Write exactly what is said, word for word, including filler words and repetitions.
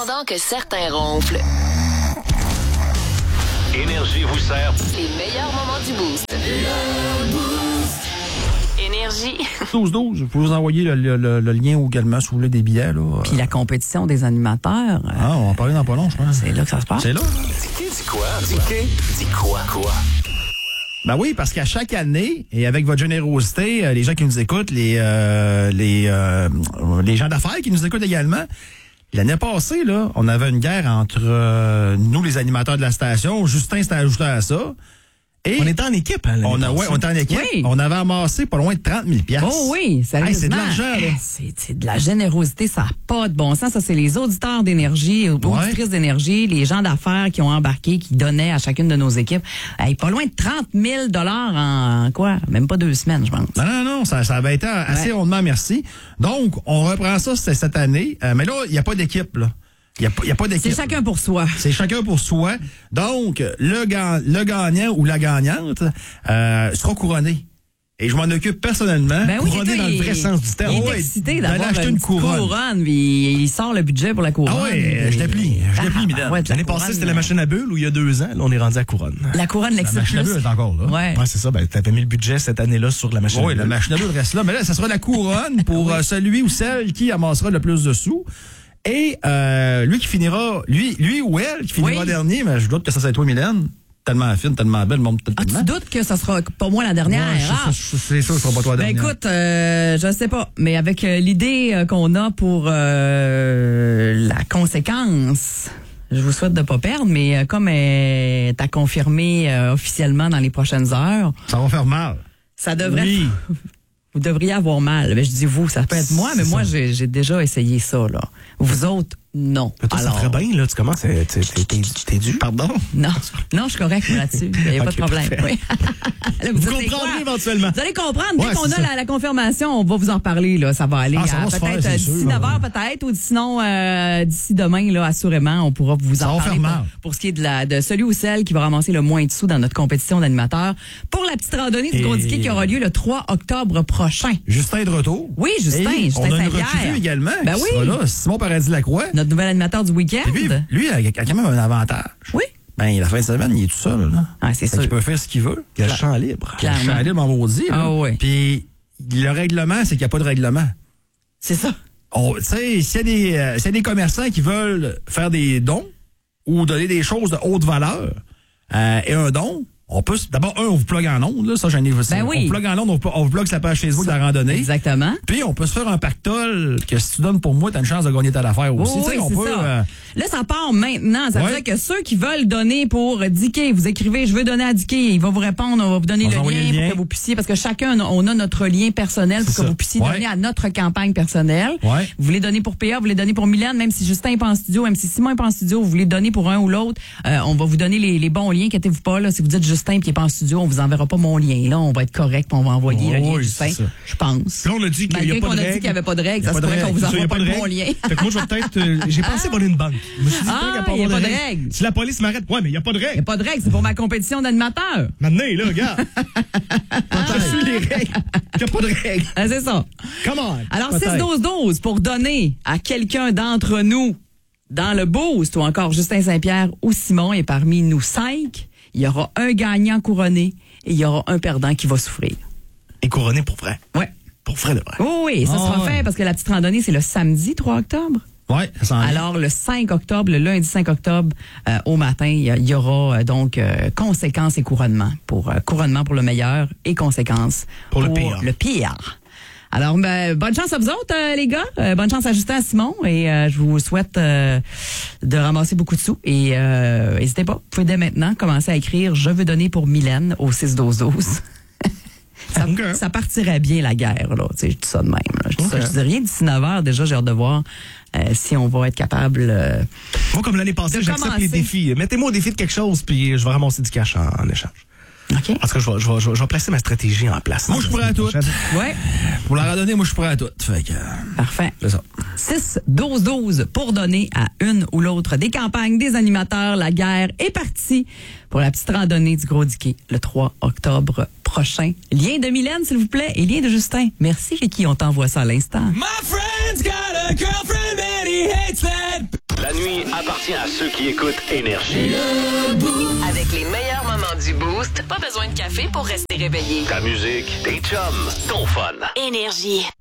Pendant que certains ronflent, Énergie vous sert les meilleurs moments du Boost. Énergie. douze douze, vous pouvez vous envoyer le, le, le, le lien également si vous voulez des billets. Là. Puis la compétition des animateurs. euh, Ah, on va en parler dans pas long, je pense. C'est là que ça se passe. C'est là. Dis dit quoi? Dis dit quoi? Quoi? Ben oui, parce qu'à chaque année, et avec votre générosité, euh, les gens qui nous écoutent, les euh, les euh, les gens d'affaires qui nous écoutent également, l'année passée, là, on avait une guerre entre euh, nous, les animateurs de la station. Justin s'était ajouté à ça. Et On était en équipe, hein, l'année on a, ouais, passée. on était en équipe. Oui. On avait amassé pas loin de trente mille piastres. Oh oui, sérieusement. Hey, c'est de l'argent, là. Hey, C'est, c'est de la générosité, ça n'a pas de bon sens. Ça, c'est les auditeurs d'énergie, auditrices d'énergie, les gens d'affaires qui ont embarqué, qui donnaient à chacune de nos équipes. Hey, pas loin de trente mille dollars en quoi? Même pas deux semaines, je pense. Non, non, non, ça, ça avait été assez Ouais. rondement, merci. Donc, on reprend ça c'est cette année. Euh, mais là, il n'y a pas d'équipe, là. Il n'y a, pas- il y a pas d'équipe. C'est chacun pour soi. C'est chacun pour soi. Donc, le, ga- le gagnant ou la gagnante euh, sera couronné. Et je m'en occupe personnellement. Ben oui, couronné Rita, dans le il- vrai sens du terme. Il est Ouais, excité d'aller d'avoir acheter une, une petite couronne. couronne. Puis il sort le budget pour la couronne. Ah ouais, je l'applique. Je l'applique, mesdames. ouais, de la L'année passée, couronne, c'était la machine à bulles où il y a deux ans, là, on est rendu à couronne. La couronne La Lexus machine à Plus. bulles est encore là. Ouais. Ouais, c'est ça. Ben, t'avais mis le budget cette année-là sur la machine Oui, à la bulles. machine à bulles reste là. Mais là, ça sera la couronne pour euh, celui ou celle qui amassera le plus de sous. Et euh, lui qui finira, lui, lui ou elle qui finira Oui. dernier, mais je doute que ça soit toi, Mylène. Tellement fine, tellement belle, monte Ah, tu tellement. doutes que ça sera pas moi la dernière? Ouais, je- Ah. je- je- c'est sûr que ce sera pas toi la Ben dernière. écoute, euh, je sais pas, mais avec euh, l'idée euh, qu'on a pour euh, la conséquence, je vous souhaite de pas perdre, mais euh, comme elle est à confirmer euh, officiellement dans les prochaines heures, Ça va faire mal. ça devrait... Oui. Vous devriez avoir mal. Ben, je dis vous, ça peut être moi, mais C'est moi, ça. j'ai, j'ai déjà essayé ça, là. Vous autres, non. Mais toi, Alors, ça ferait bien, là. Tu commences, à- t'es, t'es, t'es, t'es dû. Pardon? non, non, je suis correct là-dessus. Il n'y a pas Ok, de problème. parfait. Oui. Là, Vous dites, c'est comprendrez quoi? éventuellement. Vous allez comprendre. Dès Ouais, qu'on c'est a ça. la, la confirmation, on va vous en reparler. Là. Ça va aller Ah, ça à va se peut-être faire, c'est d'ici sûr, neuf heures, ouais. peut-être, ou sinon euh, d'ici demain, là, assurément, on pourra vous Ça en va parler faire mal. pour, pour ce qui est de, la, de celui ou celle qui va ramasser le moins de sous dans notre compétition d'animateurs pour la petite randonnée du Et- Gros-Diquet qui aura lieu le trois octobre prochain. Justin est de retour. Oui, Justin, Et Justin on a une Saint-Pierre. recrue également. Ben qui oui. sera là, Simon Paradis-Lacroix. Notre nouvel animateur du week-end. Et Lui, lui, il a il a quand même un avantage. Oui. Ben, la fin de semaine, il est tout seul, là. Ah, c'est Fait sûr. qu'il peut faire ce qu'il veut. Il y a le champ libre. Clairement. Je suis allé m'en maudit, là. Ah ouais. Puis, le règlement, c'est qu'il n'y a pas de règlement. C'est ça. On- Tu sais, s'il y a des, euh, s'il y a des commerçants qui veulent faire des dons ou donner des choses de haute valeur euh, et un don, on peut... s- D'abord, un, on vous plug en ondes, là. Ça, j'en ai... Ben oui. On plug en ondes, on, pl- on vous plug sa page Facebook de la randonnée. Exactement. Puis, on peut se faire un pactole que si tu donnes pour moi, t'as une chance de gagner ta affaire aussi. Oui, Tu sais, oui, on c'est peut, ça. euh, Là, ça part maintenant. Ça veut Ouais. dire que ceux qui veulent donner pour Dicky, vous écrivez « Je veux donner à Dicky », il va vous répondre, on va vous donner On le va lien, envoyer le lien. pour que vous puissiez, parce que chacun, on a notre lien personnel pour C'est que ça. vous puissiez Ouais. donner à notre campagne personnelle. Ouais. Vous voulez donner pour P A, vous voulez donner pour Mylène, même si Justin n'est pas en studio, même si Simon n'est pas en studio, vous voulez donner pour un ou l'autre, euh, on va vous donner les, les bons liens, inquiétez-vous pas. Là, si vous dites Justin qui n'est pas en studio, on vous enverra pas mon lien. Là, on va être correct, puis on va envoyer le lien Oui, Justin, c'est ça. je pense. Là, on a dit qu'il n'y Malgré a pas qu'on de a dit règles. qu'il n'y avait pas de règles, Il y a ça se pas de pourrait qu'on règles. vous Ça, il y envoie a pas pas de le bon règles. lien. Fait que moi, je vais peut-être. euh, j'ai pensé voler une banque. Je me suis dit, Ah, tant qu'à il y a avoir pas de règles. règles. Si la police m'arrête, ouais, mais il n'y a pas de Il n'y a règles. pas de règles, c'est pour ma compétition d'animateur. Maintenant, là, regarde. Je suis les règles. Il n'y a pas de règles. Ah, c'est ça. Come on. Alors, Peut-être. six douze douze pour donner à quelqu'un d'entre nous dans le boost ou encore Justin Saint-Pierre ou Simon. Et parmi nous cinq, il y aura un gagnant couronné et il y aura un perdant qui va souffrir. Et couronné pour vrai. Ouais. Pour vrai de vrai. Oui, oui, ça Ah, sera ouais. fait parce que la petite randonnée, c'est le samedi trois octobre. ouais, ça s'en vient. Alors, le cinq octobre, le lundi cinq octobre, euh, au matin, il y, a- il y aura euh, donc euh, conséquences et couronnement. Pour, euh, couronnement pour le meilleur et conséquences Pour le pire. le pire. Alors, ben, bonne chance à vous autres, euh, les gars. Euh, bonne chance à Justin, à Simon. Et euh, je vous souhaite euh, de ramasser beaucoup de sous. Et euh, n'hésitez pas, vous pouvez dès maintenant commencer à écrire « Je veux donner pour Mylène » au six douze douze. Ça, Ok. ça partirait bien, la guerre, là. Tu sais, je dis ça de même, là. Je dis, ça, je dis rien d'ici neuf heures. Déjà, j'ai hâte de voir euh, si on va être capable... euh, Moi, comme l'année passée, De j'accepte commencer. les défis. Mettez-moi au défi de quelque chose, puis je vais ramasser du cash en, en échange. OK? En tout cas, je vais, je vais, je vais, je vais placer ma stratégie en place. Moi, je suis prêt à tout. Ouais, Pour la randonnée, moi, je suis prêt à tout. Fait que, euh, parfait. c'est ça. six douze douze pour donner à une ou l'autre des campagnes, des animateurs. La guerre est partie pour la petite randonnée du Gros-Diquet le trois octobre prochain. Lien de Mylène, s'il vous plaît, et lien de Justin. Merci, Ricky. On t'envoie ça à l'instant. My friend's got a girlfriend and he hates that. La nuit appartient à ceux qui écoutent Énergie. Avec les meilleurs moments du Boost, pas besoin de café pour rester réveillé. Ta musique, tes chums, ton fun. Énergie.